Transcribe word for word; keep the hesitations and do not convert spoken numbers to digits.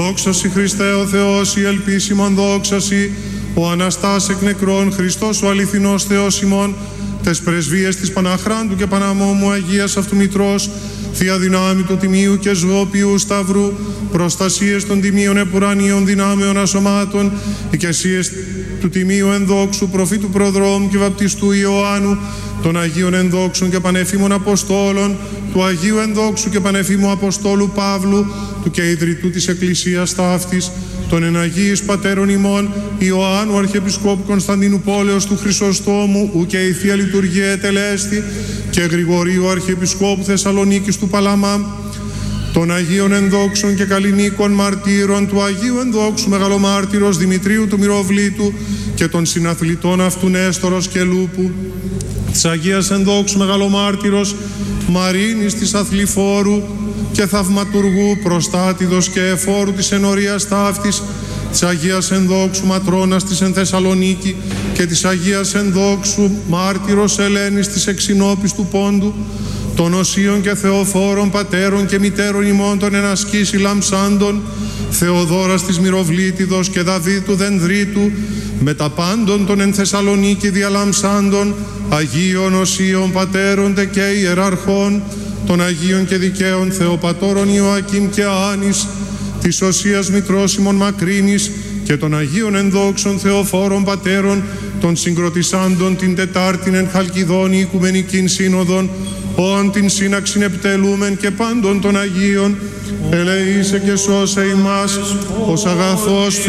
Δόξα Σοι Χριστέ ο Θεός, η ελπίσιμον δόξα Σοι, ο Αναστάς εκ νεκρών, Χριστός ο αληθινός Θεός ημών, τες πρεσβείες της Παναχράντου και Παναμόμου Αγίας Αυτού Μητρός, Θεία δυνάμει του Τιμίου και Ζωοποιού Σταυρού, προστασίες των Τιμίων επουρανίων δυνάμεων ασωμάτων, οικεσίες του Τιμίου ενδόξου προφήτου προδρόμου και βαπτιστού Ιωάννου, των Αγίων ενδόξων και πανεφήμων Αποστόλων, του Αγίου ενδόξου και πανεφήμου Αποστόλου Παύλου, του και ιδρυτού της Εκκλησίας ταύτης, των εναγίης πατέρων ημών, Ιωάννου Αρχιεπισκόπου Κωνσταντίνου Πόλεως του Χρυσοστόμου, ου και η Θεία Λειτουργία ετελέστη, και Γρηγορίου Αρχιεπισκόπου Θεσσαλονίκης του Παλαμά, των Αγίων ενδόξων και καλλινίκων μαρτύρων, του Αγίου ενδόξου Μεγαλομάρτυρος Δημητρίου του Μυροβλήτου και των συναθλητών αυτού Νέστορος και Λούπου, της Αγίας ενδόξου Μεγαλομάρτυρος Μαρίνης της Αθληφόρου και θαυματουργού προστάτηδος και εφόρου της ενορίας ταύτης, της Αγίας ενδόξου Ματρώνας της εν Θεσσαλονίκη και της Αγίας ενδόξου Μάρτυρος Ελένης της Εξινόπης του Πόντου, των οσίων και θεοφόρων πατέρων και μητέρων ημών των ενασκήσει λαμψάντων, Θεοδόρας της Μυροβλήτιδος και Δαβίδ του Δενδρίτου, με τα πάντων των εν Θεσσαλονίκη διαλαμψάντων, Αγίων οσίων πατέρων και ιεραρχών, των Αγίων και δικαίων Θεοπατώρων Ιωακήμ και Άνης, της Οσίας Μητρός ημών Μακρύνης και των Αγίων ενδόξων Θεοφόρων πατέρων, των συγκροτησάντων την Τετάρτην εν Χαλκιδόνη Οικουμενικήν Σύνοδον, όν την σύναξην επιτελούμεν και πάντων των Αγίων, ελεήσε και σώσε ημάς, ως αγαθός